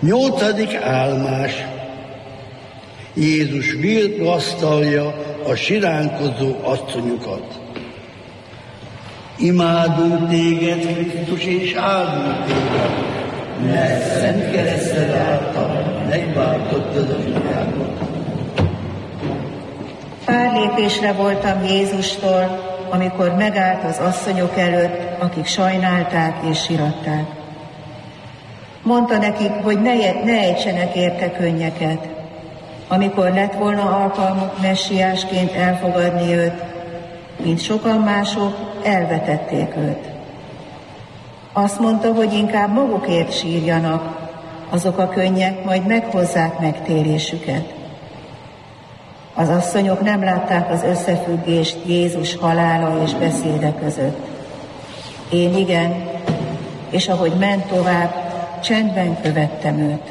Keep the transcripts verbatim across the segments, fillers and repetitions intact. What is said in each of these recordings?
Nyolcadik álmás. Jézus vigasztalja a siránkozó asszonyokat. Imádunk téged, Krisztus, és áldunk téged, mert szent kereszted által megváltottad a világot. Pár lépésre voltam Jézustól, amikor megállt az asszonyok előtt, akik sajnálták és siratták. Mondta nekik, hogy ne, ne ejtsenek érte könnyeket. Amikor lett volna alkalmuk messiásként elfogadni őt, mint sokan mások, elvetették őt. Azt mondta, hogy inkább magukért sírjanak, azok a könnyek majd meghozzák megtérésüket. Az asszonyok nem látták az összefüggést Jézus halála és beszéde között. Én igen, és ahogy ment tovább, csendben követtem őt.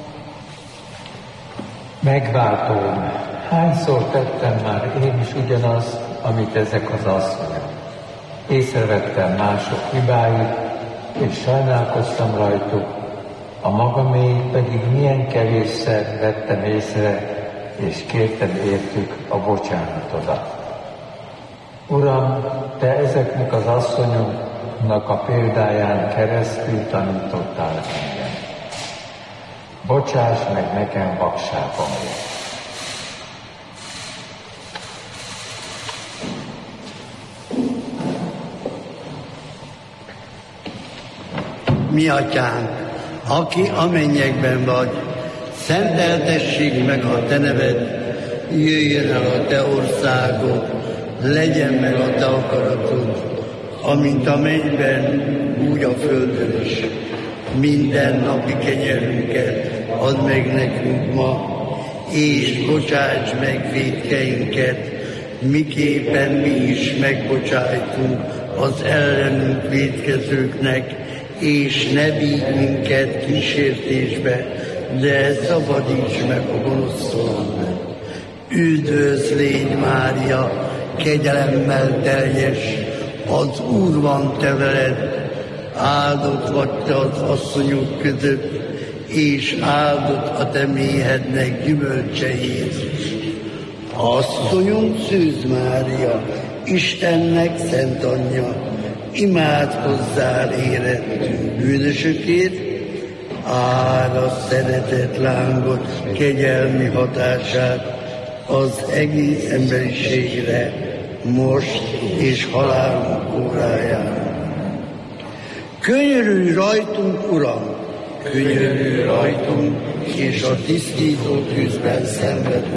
Megváltóm, hányszor tettem már én is ugyanazt, amit ezek az asszonyok. Észrevettem mások hibáit, és sajnálkoztam rajtuk, a magaméit pedig milyen kevésszer vettem észre, és kértem értük a bocsánatodat. Uram, Te ezeknek az asszonyoknak a példáján keresztül tanítottál engem. Bocsáss meg nekem vakságomért. Mi atyánk, aki a mennyekben vagy, szenteltessék meg a te neved, jöjjön el a te országod, legyen meg a te akaratod, amint a mennyben, úgy a földön is. Minden napi kenyerünket add meg nekünk ma, és bocsáss meg vétkeinket, miképpen mi is megbocsájtunk az ellenünk vétkezőknek, és ne vigy minket kísértésbe, de szabadíts meg a gonosztól. Üdvözl légy, Mária, kegyelemmel teljes, az Úr van te veled, áldott vagy te az asszonyok között, és áldott a te méhednek gyümölcse Jézus. Asszonyunk Szűz Mária, Istennek szent anyja, imádkozzál érettünk bűnösökért, árasz szeretet lángot, kegyelmi hatását az egész emberiségre, most és halálunk óráján. Könyörülj rajtunk, Uram! Könyörülj rajtunk, és a tisztító tűzben szenvedő